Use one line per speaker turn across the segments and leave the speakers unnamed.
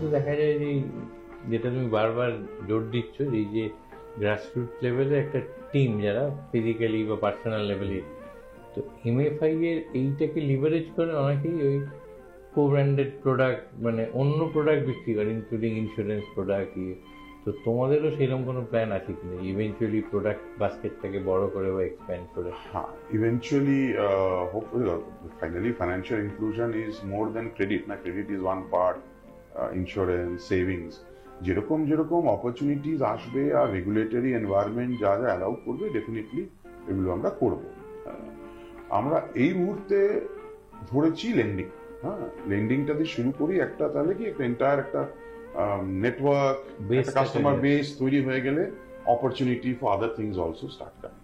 দেখা যায় যে যেটা তুমি বারবার জোর দিচ্ছ যে গ্রাসরুট লেভেলে একটা টিম যারা ফিজিক্যালি বা পার্সোনাল লেভেলে, তো এমএফআই এর এইটাকে লিভারেজ করে অনেকেই ওই কো ব্র্যান্ডেড প্রোডাক্ট মানে অন্য প্রোডাক্ট বিক্রি করে, ইনক্লুডিং ইন্স্যুরেন্স প্রোডাক্ট। তো তোমাদেরও সেরকম কোনো প্ল্যান আছে কিনা ইভেন্চুয়ালি প্রোডাক্ট বাস্কেটটাকে বড় করে বা এক্সপ্যান্ড করে?
হ্যাঁ, eventually hopefully finally financial inclusion is more then credit না, credit is one part, insurance, savings, যেরকম যেরকম অপরচুনিটিস আসবে আর রেগুলেটরি এনভায়রনমেন্ট যা যা অ্যালাউ করবে ডেফিনেটলি এগুলো আমরা করব। আমরা এই মুহূর্তে ধরেছি লেন্ডিং। হ্যাঁ, লেন্ডিংটা দিয়ে শুরু করি একটা, তাহলে কি একটা এন্টায়ার একটা নেটওয়ার্ক, কাস্টমার বেস তৈরি হয়ে গেলে opportunity for other things also start coming.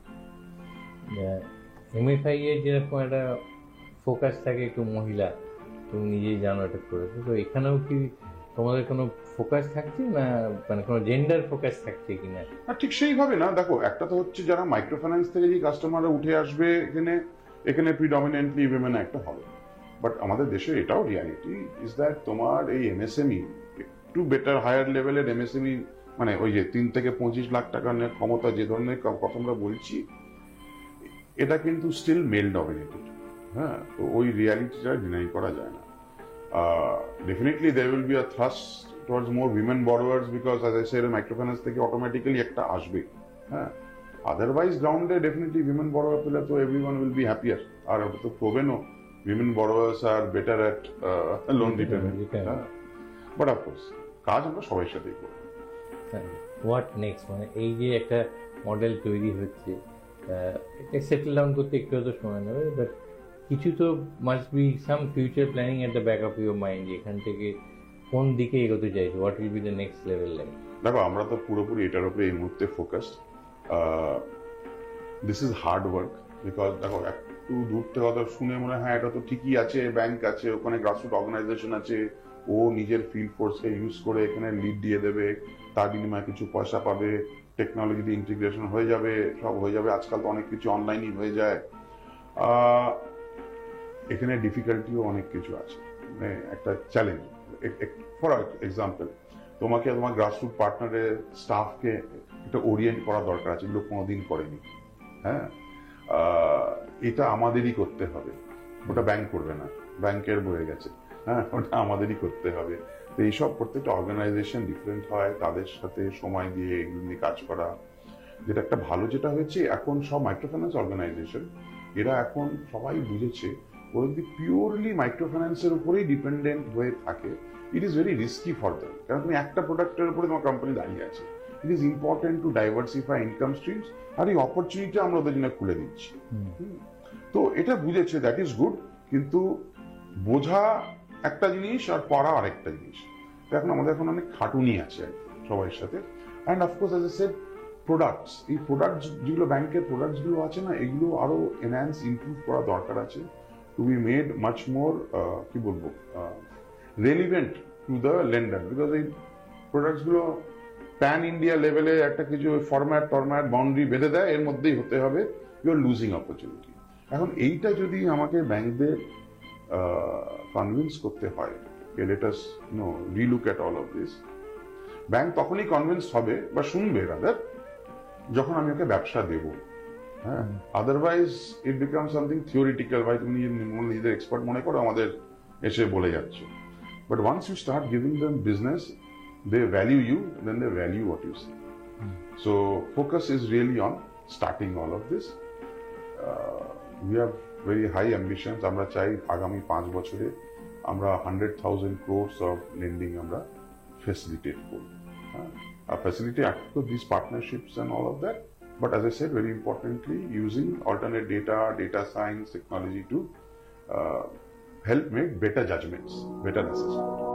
MFI এর যেরকম একটা ফোকাস থাকে একটু মহিলা, তুমি নিজেই জানো এটা করেছো, তো এখানেও কি তোমাদের কোনো ফোকাস থাকছে না, মানে কোনো জেন্ডার ফোকাস থাকছে কিনা?
ঠিক সেইভাবে না, দেখো একটা তো হচ্ছে যারা মাইক্রো ফাইন্যান্স থেকে যে কাস্টমাররা উঠে আসবে এখানে প্রিডমিনেন্টলি উইমেন একটা হবে, বাট আমাদের দেশে এটাও রিয়ালিটি ইজ দ্যাট তোমার এই এমএসএমই একটু বেটার হায়ার লেভেলের এমএসএমই, মানে ওই যে 3 থেকে 25 লাখ টাকার ক্ষমতা যে ধরনের কথা আমরা বলছি, এটা কিন্তু স্টিল মেল ডমিনেটেড। হ্যাঁ, তো ওই রিয়ালিটিটা ডিনাই করা যায় না। Definitely there will be a thrust towards more women borrowers because as I said microfinance থেকে automatically একটা আসবে। হ্যাঁ, otherwise grounded definitely women borrower পেলে তো everyone will be happier, আর ওটা তো প্রোভেনও women borrowers are better at loan repayment। but of course কাজ আমরা সবাই সাথেই করব।
হোয়াট নেক্সট, মানে এই যে একটা মডেল তৈরি হচ্ছে, এটা সেটেল ডাউন করতে একটু হয়তো সময় নেবে, বাট কিছু তো must be some future planning at the back of your mind, এখান থেকে কোন দিকে এগোতে চাইছো, what will be the next level like?
দেখো আমরা তো পুরোপুরি এটার উপরে এই মুহূর্তে focused. This is hard work because দেখো একটু দূর থেকে কথা শুনে মনে হয় এটা তো ঠিকই আছে, ব্যাংক আছে, ওখানে গ্রাসরুট অর্গানাইজেশন আছে, ও নিজের ফিল্ড ফোর্সকে ইউজ করে এখানে লিড দিয়ে দেবে, তার বিনিময়ে কিছু পয়সা পাবে, টেকনোলজি দিয়ে ইন্টিগ্রেশন হয়ে যাবে, সব হয়ে যাবে। আজকাল তো অনেক কিছু অনলাইনই হয়ে যায়। এখানে ডিফিকাল্টিও অনেক কিছু আছে, মানে একটা চ্যালেঞ্জ। ফর এক্সাম্পল তোমাকে তোমার গ্রাসরুট পার্টনারের স্টাফকে একটা ওরিয়েন্ট করা দরকার আছে, এগুলো কোনোদিন করেনি। হ্যাঁ, এটা আমাদেরই করতে হবে, ওটা ব্যাংক করবে না, ব্যাংকের বয়ে গেছে। হ্যাঁ, ওটা আমাদেরই করতে হবে। তো এইসব প্রত্যেকটা অর্গানাইজেশন ডিফারেন্ট হয়, তাদের সাথে সময় দিয়ে এগুলো নিয়ে কাজ করা। যেটা একটা ভালো যেটা হয়েছে এখন সব মাইক্রোফাইন্যান্স অর্গানাইজেশন এরা এখন সবাই বুঝেছে ওরা যদি পিওরলি মাইক্রোফাইন্যান্সের উপরেই ডিপেন্ডেন্ট হয়ে থাকে, it is very risky for them. কারণ তুমি একটা প্রোডাক্টের উপরে তোমার কোম্পানি দাঁড়িয়ে আছে। It is important to diversify income streams, আর এই অপরচুনিটি আমরা ওদের জন্য খুলে দিচ্ছি। তো এটা বুঝেছে, দ্যাট ইজ গুড, কিন্তু বোঝা একটা জিনিস আর পড়া আরেকটা জিনিস। তো এখন আমাদের এখন অনেক খাটুনি আছে সবার সাথে। And of course as a shed products, এই প্রোডাক্টস যেগুলো ব্যাংকের প্রোডাক্টস গুলো আছে না, এগুলো আরো এনহ্যান্স ইমপ্রুভ করা দরকার আছে, two be made much more কি বলবো relevant to the lender. Because এই প্রোডাক্টস গুলো প্যান ইন্ডিয়া লেভেলে একটা কিছু ফরম্যাট বাউন্ডারি বেঁধে দেয়, এর মধ্যেই হতে হবে, ইউ আর লুজিং অপরচুনিটি। এখন এইটা যদি আমাকে ব্যাংকদের কনভিন্স করতে হয়, let us রিলুক at all of this, bank তখনই কনভিন্স হবে বা শুনবে রাদার যখন আমি ওকে ব্যবসা দেব। হ্যাঁ, otherwise it become something theoretical, ভাই তুমি নিজেদের এক্সপার্ট মনে করো আমাদের এসে বলে যাচ্ছ। But once you start giving them business, they value you, then they value what you say. So focus is really on starting all of this. We have very high ambitions. আমরা চাই আগামী 5 বছরে আমরা 100,000 crores of lending আমরা facilitate করব। Facilitate these partnerships and all of that. But as I said, very importantly, using alternate data science, technology to help make better judgments, better assessment.